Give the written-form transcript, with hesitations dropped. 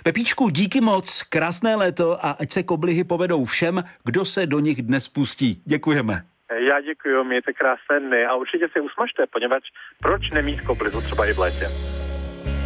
Pepíčku, díky moc, krásné léto a ať se koblihy povedou všem, kdo se do nich dnes pustí. Děkujeme. Já děkuji, mějte krásné dny a určitě si usmažte, poněvadž proč nemít koblihu třeba i v létě?